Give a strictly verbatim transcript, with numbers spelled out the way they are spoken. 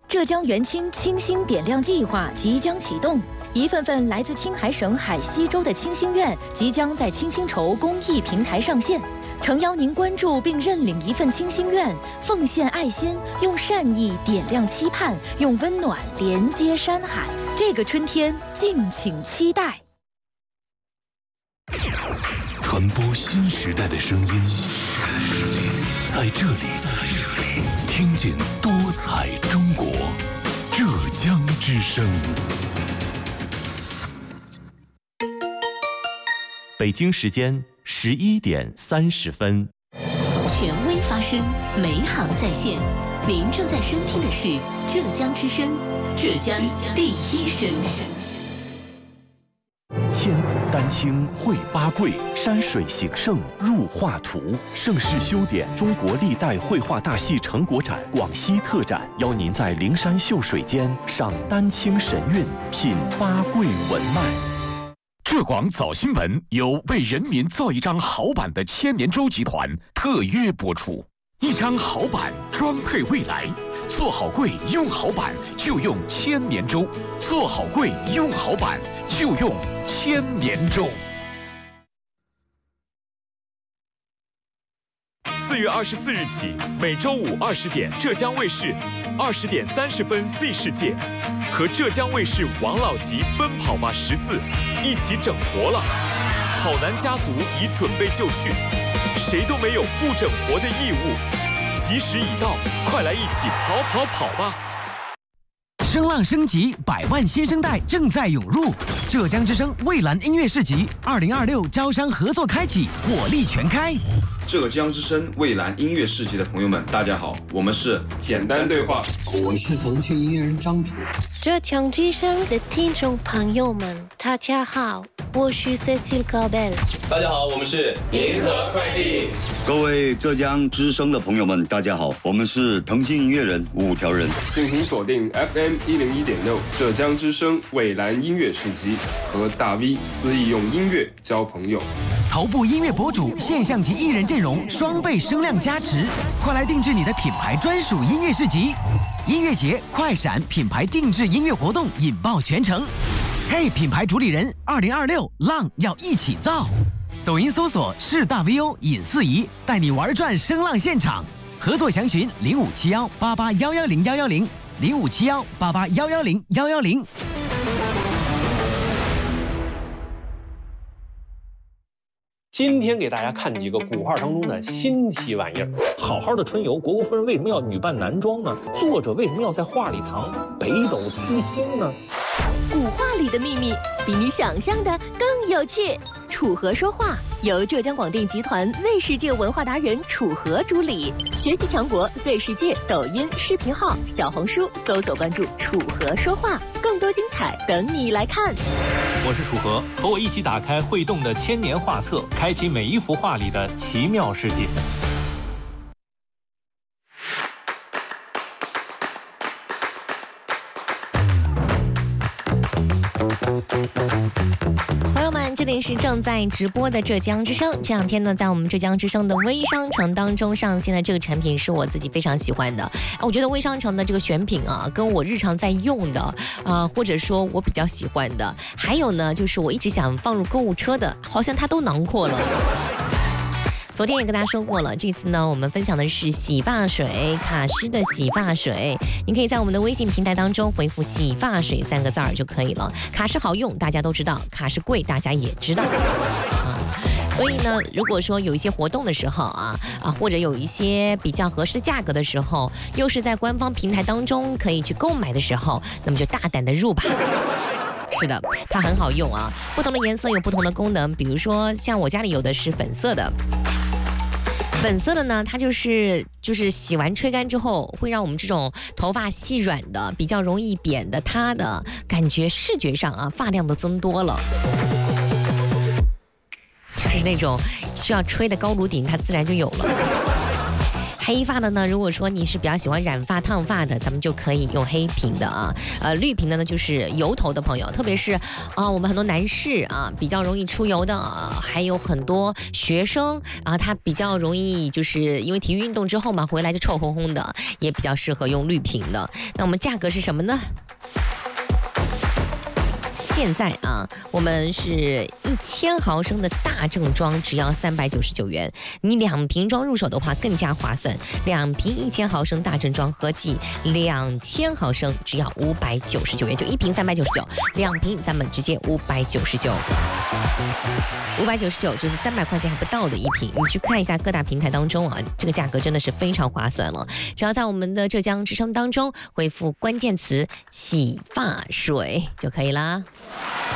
浙江元清清新点亮计划即将启动，一份份来自青海省海西州的清心愿即将在青薪筹公益平台上线。诚邀您关注并认领一份清心愿，奉献爱心，用善意点亮期盼，用温暖连接山海。这个春天，敬请期待。 传播新时代的声音，在这里，听见多彩中国，浙江之声。 北京时间十一点三十分。 权威发声，美好在线。您正在收听的是浙江之声，浙江第一声。 千古丹青绘八桂，山水形胜入画图。盛世修典中国历代绘画大戏成果展广西特展，邀您在灵山秀水间赏丹青神韵，品八桂文脉。 浙广早新闻由为人民造一张好版的千年舟集团特约播出，一张好版装配未来。做好柜用好版就用千年舟，做好柜用好版就用千年舟。 四月二十四日起，每周五二十点浙江卫视，二十点三十分 Z 世界，和浙江卫视王老吉奔跑吧十四一起整活了。跑男家族已准备就绪，谁都没有不整活的义务。吉时已到，快来一起跑跑跑吧！ 声浪升级，百万新生代正在涌入。浙江之声蔚蓝音乐市集二零二六招商合作开启，火力全开。 浙江之声蔚蓝音乐市集的朋友们，大家好，我们是简单对话， 我是腾讯音乐人张楚。 浙江之声的听众朋友们，大家好，我是 Cecil Cabel。 大家好，我们是银河快递。 各位浙江之声的朋友们，大家好，我们是腾讯音乐人五条人。 敬请锁定 F M 一零一点六浙江之声蔚蓝音乐市集，和大 V 肆意用音乐交朋友。 头部音乐博主、现象级艺人阵容双倍声量加持，快来定制你的品牌专属音乐市集。音乐节快闪品牌定制音乐活动引爆全城。嘿，品牌主理人，二零二六浪要一起造。抖音搜索是大 V O 尹四仪，带你玩转声浪现场。合作详询零五七幺八八幺幺零幺幺零零五七幺八八幺幺零幺幺零。 今天给大家看几个古画当中的新奇玩意儿。好好的春游，虢国夫人为什么要女扮男装呢？作者为什么要在画里藏北斗七星呢？ 古画里的秘密比你想象的更有趣。楚河说话由浙江广电集团 Z 世界文化达人楚河主理，学习强国 Z 世界抖音视频号、小红书搜索关注楚河说话，更多精彩等你来看。 我是楚河，和我一起打开会动的千年画册，开启每一幅画里的奇妙世界。 朋友们，这里是正在直播的浙江之声。这两天呢，在我们浙江之声的微商城当中上线的这个产品是我自己非常喜欢的。我觉得微商城的这个选品啊，跟我日常在用的，呃，或者说我比较喜欢的，还有呢，就是我一直想放入购物车的，好像它都囊括了。昨天也跟大家说过了，这次呢，我们分享的是洗发水，卡诗的洗发水。您可以在我们的微信平台当中回复“洗发水”三个字儿就可以了。卡诗好用，大家都知道；卡诗贵，大家也知道。啊，所以呢，如果说有一些活动的时候啊啊，或者有一些比较合适的价格的时候，又是在官方平台当中可以去购买的时候，那么就大胆的入吧。是的，它很好用啊，不同的颜色有不同的功能，比如说像我家里有的是粉色的。粉色的呢，它就是就是洗完吹干之后，会让我们这种头发细软的、比较容易扁的塌的感觉，视觉上啊，发量都增多了。就是那种需要吹的高颅顶，它自然就有了。 黑发的呢，如果说你是比较喜欢染发烫发的，咱们就可以用黑瓶的啊。呃，绿瓶的呢就是油头的朋友，特别是啊我们很多男士啊比较容易出油的，啊、还有很多学生啊，他比较容易就是因为体育运动之后嘛，回来就臭烘烘的，也比较适合用绿瓶的。那我们价格是什么呢？现在啊，我们是一千毫升的大正装只要三百九十九元，你两瓶装入手的话更加划算，两瓶一千毫升大正装合计两千毫升只要五百九十九元，就一瓶三百九十九，两瓶咱们直接五百九十九，五百九十九就是三百块钱还不到的一瓶。你去看一下各大平台当中啊，这个价格真的是非常划算了。只要在我们的浙江之声当中回复关键词洗发水就可以啦。